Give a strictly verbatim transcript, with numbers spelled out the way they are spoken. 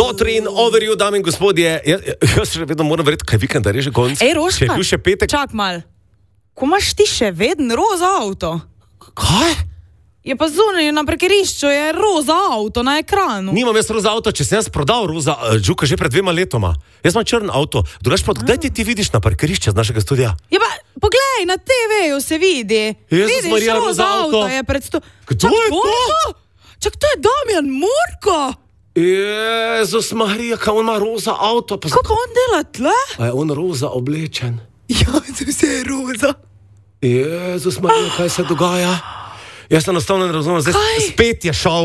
Water in over you, dame in gospodje. Ja, jaz še vedno moram verjeti, kaj vikend, da je že konc. Ej, Roška, če je bil še petek. Čak mal. Ko imaš ti še vedno roza avto? Kaj? Je pa zunaj na parkirišču, je roza avto na ekranu. Nimam jaz roza avto, če sem jaz prodal roza uh, Džuka že pred dvema letoma. Jaz imam črn avto. Drugač pa, kdaj ti ti vidiš na parkirišče z našega studia? Ja pa, poglej, na te veju se vidi. Jezus Vidiš, Marija, roza avto. je pred sto... Kdo Čak, je to? Čak, to je Damjan Murko. Jezus Marija, kaj on ima roza avto? Pa Kako on dela tle? a je on roza oblečen? Ja, to vse je roza. Jezus Marija, kaj se dogaja? Jaz enostavno ne razumem, zdaj Kaj? spet je šel.